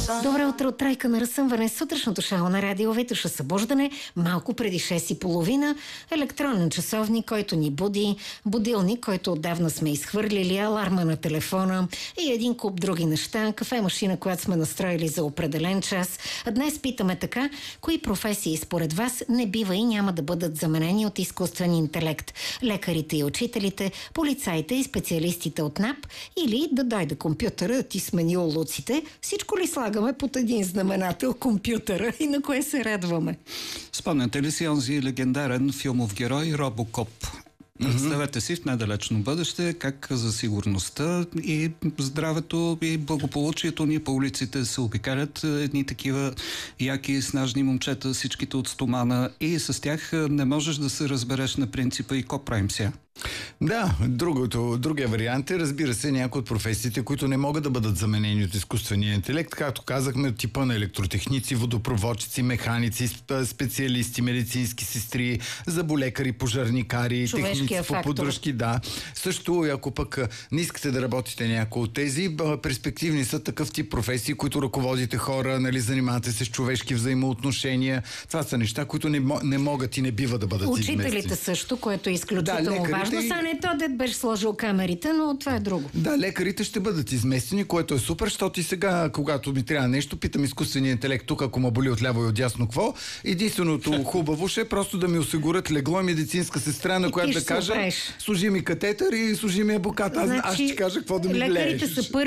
Добро утро от Трайка на разсъмване. Сутрешното шоу на радио Витуша събуждане, малко преди 6:30. Електронен часовник, който ни буди, будилник, който отдавна сме изхвърлили, аларма на телефона и един куп други неща, кафе-машина, която сме настроили за определен час. А днес питаме така, кои професии според вас не бива и няма да бъдат заменени от изкуствен интелект? Лекарите и учителите, полицаите и специалистите от НАП, или да дойде компютъра да ти смени улуците? Всичко ли слагаме под един знаменател компютъра и на кое се радваме? Спомняте ли си онзи легендарен филмов герой Робокоп? Представете си в недалечно бъдеще как за сигурността и здравето и благополучието ни по улиците се обикалят едни такива яки, снажни момчета, всичките от стомана, и с тях не можеш да се разбереш на принципа и ко правим сега. Да, другия вариант е, разбира се, някои от професиите, които не могат да бъдат заменени от изкуствения интелект, както казахме, типа на електротехници, водопроводчици, механици, специалисти, медицински сестри, зъболекари, пожарникари, техници по поддръжки, да. Също, ако пък не искате да работите някои от тези, перспективни са такъв тип професии, които ръководите хора, нали, занимавате се с човешки взаимоотношения. Това са неща, които не могат и не бива да бъдат изместени. Учителите също, което е изключително важно. Са не то, дед беше сложил камерите, но това е друго. Да, лекарите ще бъдат изместени, което е супер, защото и сега, когато ми трябва нещо, питам изкуствения интелект тук, ако ме боли отляво и отдясно, какво? Единственото хубаво ще е просто да ми осигурят легло и медицинска сестра, на която да кажа, служи ми катетър и служи ми ебокат. Аз ще кажа какво да ми влееш. Лекарите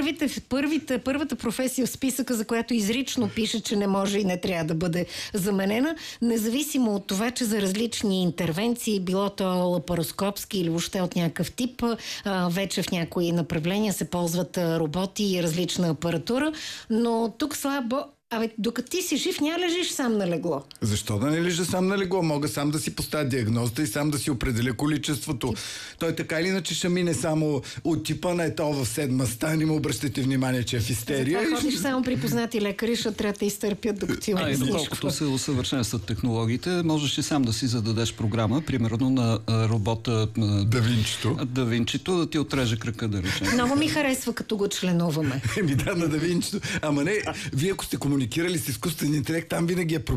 са първата професия в списъка, за която изрично пише, че не може и не трябва да бъде заменена, независимо от това, че за различни интервенции, било то лапароскопски или въобще от някакъв тип, вече в някои направления се ползват роботи и различна апаратура, но тук слабо. Докато ти си жив, няма лежиш сам на легло. Защо да не лежа сам на легло? Мога сам да си поставя диагнозата и сам да си определя количеството. Той така или иначе ще мине само от типа на ето в седма стая. Не му обръщайте внимание, че е в истерия. Затова ходиш само при познати лекари, защото трябва да изтърпят, докато има и доколкото се усъвършенстват технологиите, можеш и сам да си зададеш програма, примерно на робота Да Винчито, да ти отреже крака, да речем. Много ми харесва, като го членуваме. Да, на Да Винчито. Ама не, вие ако сте комуникирали с изкуствен интелект, там винаги е проблем.